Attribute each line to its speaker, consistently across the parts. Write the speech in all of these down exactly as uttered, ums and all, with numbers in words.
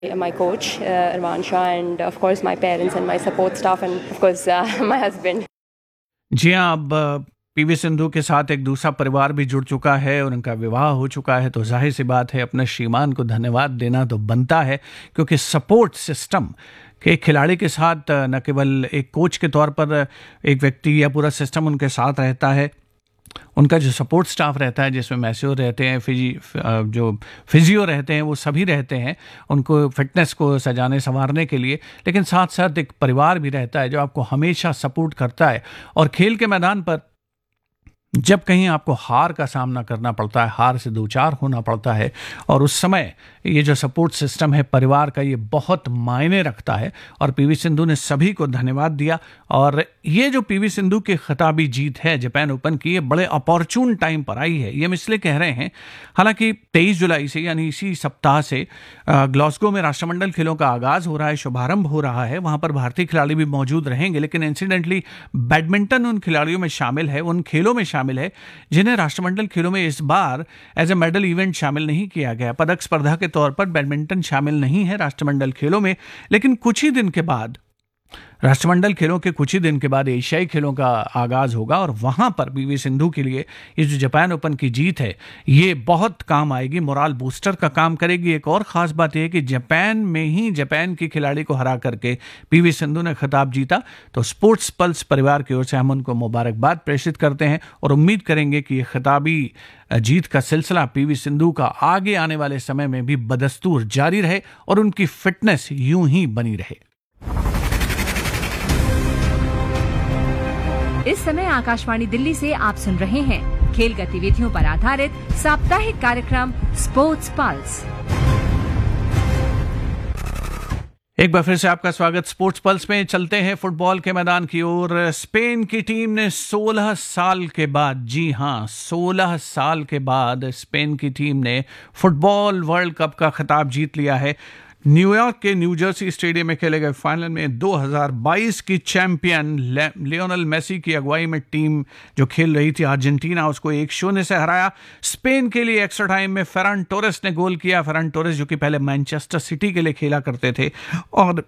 Speaker 1: My coach, uh, Irwan Shah, and of course my parents and my support staff, and of course uh, my husband.
Speaker 2: जी हाँ, अब PV Sindhu के साथ एक दूसरा परिवार भी जुड़ चुका है और उनका विवाह हो चुका है, तो जाहिर सी बात है अपने श्रीमान को धन्यवाद देना तो बनता है, क्योंकि सपोर्ट सिस्टम के खिलाड़ी के साथ न केवल एक कोच के तौर पर एक व्यक्ति या पूरा सिस्टम उनके साथ रहता है, उनका जो सपोर्ट स्टाफ रहता है जिसमें मैस्योर रहते हैं, फिजी जो फिजियो रहते हैं, वो सभी रहते हैं उनको फिटनेस को सजाने संवारने के लिए, लेकिन साथ साथ एक परिवार भी रहता है जो आपको हमेशा सपोर्ट करता है। और खेल के मैदान पर जब कहीं आपको हार का सामना करना पड़ता है, हार से दो चार होना पड़ता है, और उस समय ये जो सपोर्ट सिस्टम है परिवार का, ये बहुत मायने रखता है। और पीवी सिंधु ने सभी को धन्यवाद दिया। और ये जो पीवी सिंधु की खिताबी जीत है जापान ओपन की, ये बड़े अपॉर्चून टाइम पर आई है, ये हम इसलिए कह रहे हैं। हालांकि तेईस जुलाई से यानी इसी सप्ताह से ग्लासगो में राष्ट्रमंडल खेलों का आगाज हो रहा है, शुभारंभ हो रहा है, वहां पर भारतीय खिलाड़ी भी मौजूद रहेंगे, लेकिन इंसिडेंटली बैडमिंटन उन खिलाड़ियों में शामिल है, उन खेलों में शामिल है जिन्हें राष्ट्रमंडल खेलों में इस बार एज ए मेडल इवेंट शामिल नहीं किया गया। पदक स्पर्धा के तौर पर बैडमिंटन शामिल नहीं है राष्ट्रमंडल खेलों में, लेकिन कुछ ही दिन के बाद राष्ट्रमंडल खेलों के कुछ ही दिन के बाद एशियाई खेलों का आगाज होगा, और वहां पर पीवी सिंधु के लिए ये जो जापान ओपन की जीत है ये बहुत काम आएगी, मोराल बूस्टर का काम करेगी। एक और खास बात यह है कि जापान में ही जापान की खिलाड़ी को हरा करके पीवी सिंधु ने खिताब जीता। तो स्पोर्ट्स पल्स परिवार की ओर से हम उनको मुबारकबाद प्रेषित करते हैं और उम्मीद करेंगे कि ये खिताबी जीत का सिलसिला पीवी सिंधु का आगे आने वाले समय में भी बदस्तूर जारी रहे और उनकी फिटनेस यूं ही बनी रहे।
Speaker 3: इस समय आकाशवाणी दिल्ली से आप सुन रहे हैं खेल गतिविधियों पर आधारित साप्ताहिक कार्यक्रम स्पोर्ट्स पल्स।
Speaker 2: एक बार फिर से आपका स्वागत स्पोर्ट्स पल्स में। चलते हैं फुटबॉल के मैदान की ओर। स्पेन की टीम ने सोलह साल के बाद, जी हां सोलह साल के बाद स्पेन की टीम ने फुटबॉल वर्ल्ड कप का खिताब जीत लिया है। न्यूयॉर्क के न्यू जर्सी स्टेडियम में खेले गए फाइनल में दो हज़ार बाईस की चैंपियन लियोनेल मेसी की अगुवाई में टीम जो खेल रही थी अर्जेंटीना, उसको एक शून्य से हराया। स्पेन के लिए एक्स्ट्रा टाइम में फेरान टोरेस ने गोल किया। फेरान टोरेस जो कि पहले मैनचेस्टर सिटी के लिए खेला करते थे, और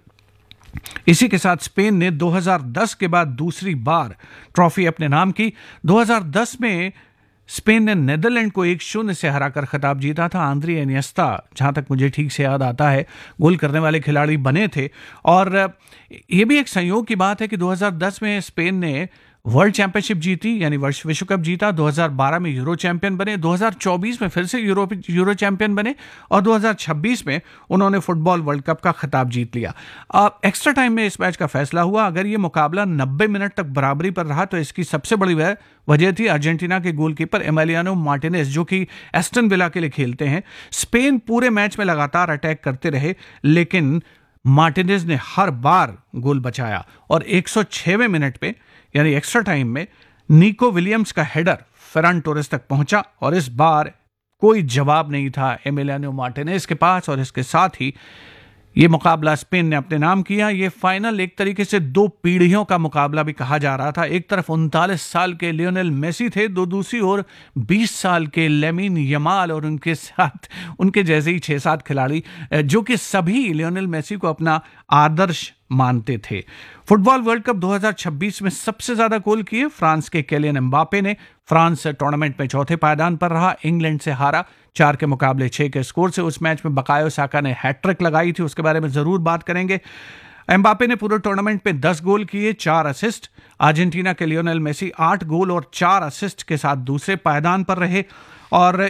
Speaker 2: इसी के साथ स्पेन ने दो हज़ार दस के बाद दूसरी बार ट्रॉफी अपने नाम की। दो हज़ार दस में स्पेन ने नीदरलैंड को एक शून्य से हराकर खिताब जीता था। आंद्रे इनिएस्टा, जहां तक मुझे ठीक से याद आता है, गोल करने वाले खिलाड़ी बने थे। और यह भी एक संयोग की बात है कि दो हज़ार दस में स्पेन ने वर्ल्ड चैंपियनशिप जीती, यानी वर्ष विश्व कप जीता। दो हज़ार बारह में यूरो चैंपियन बने, दो हज़ार चौबीस में फिर से यूरो यूरो चैंपियन बने, और दो हज़ार छब्बीस में उन्होंने फुटबॉल वर्ल्ड कप का खिताब जीत लिया। अब एक्स्ट्रा टाइम में इस मैच का फैसला हुआ। अगर ये मुकाबला नब्बे मिनट तक बराबरी पर रहा तो इसकी सबसे बड़ी वजह थी अर्जेंटीना के गोलकीपर एमिलियानो मार्टिनेज, जो कि एस्टन विला के लिए खेलते हैं। स्पेन पूरे मैच में लगातार अटैक करते रहे, लेकिन मार्टिनेज ने हर बार गोल बचाया। और एक सौ छहवें मिनट पे यानी एक्स्ट्रा टाइम में निको विलियम्स का हेडर फेरान टोरेस तक पहुंचा, और इस बार कोई जवाब नहीं था एमिलियानो मार्टिनेज के पास, और इसके साथ ही ये मुकाबला स्पेन ने अपने नाम किया। ये फाइनल एक तरीके से दो पीढ़ियों का मुकाबला भी कहा जा रहा था। एक तरफ उनतालीस साल के लियोनेल मेसी थे, दो दूसरी ओर बीस साल के लेमिन यमाल और उनके साथ उनके जैसे ही छह सात खिलाड़ी, जो कि सभी लियोनेल मेसी को अपना आदर्श मानते थे। फुटबॉल वर्ल्ड कप दो हज़ार छब्बीस में सबसे ज्यादा गोल किए फ्रांस के केलियन एम्बापे ने। फ्रांस टूर्नामेंट में चौथे पायदान पर रहा, इंग्लैंड से हारा चार के मुकाबले छह के स्कोर से। उस मैच में बकायो साका ने हैट्रिक लगाई थी, उसके बारे में जरूर बात करेंगे। एम्बापे ने पूरे टूर्नामेंट में दस गोल किए, चार असिस्ट। अर्जेंटीना के लियोनेल मेसी आठ गोल और चार असिस्ट के साथ दूसरे पायदान पर रहे, और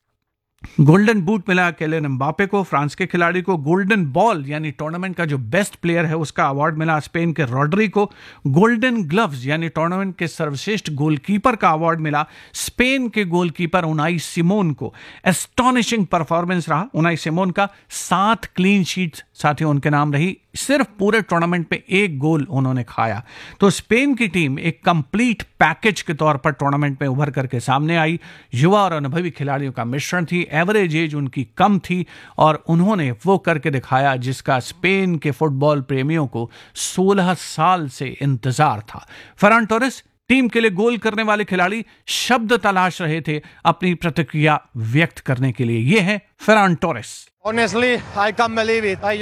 Speaker 2: गोल्डन बूट मिला केलियन एम्बापे को। फ्रांस के खिलाड़ी को गोल्डन बॉल यानी टूर्नामेंट का जो बेस्ट प्लेयर है उसका अवार्ड मिला स्पेन के रॉड्री को। गोल्डन ग्लव्स यानी टूर्नामेंट के सर्वश्रेष्ठ गोलकीपर का अवार्ड मिला स्पेन के गोलकीपर उनाई सिमोन को। एस्टॉनिशिंग परफॉर्मेंस रहा उनाई सिमोन का, सात क्लीन शीट्स साथियों उनके नाम रही। सिर्फ पूरे टूर्नामेंट में एक गोल उन्होंने खाया। तो स्पेन की टीम एक कंप्लीट पैकेज के तौर पर टूर्नामेंट में उभर करके सामने आई। युवा और अनुभवी खिलाड़ियों का मिश्रण थी, एवरेज एज उनकी कम थी, और उन्होंने वो करके दिखाया जिसका स्पेन के फुटबॉल प्रेमियों को सोलह साल से इंतजार था। फेरान टोरेस टीम के लिए गोल करने वाले खिलाड़ी शब्द तलाश रहे थे अपनी प्रतिक्रिया व्यक्त करने के लिए। ये है Ferran Torres.
Speaker 4: Honestly, I can't believe it. I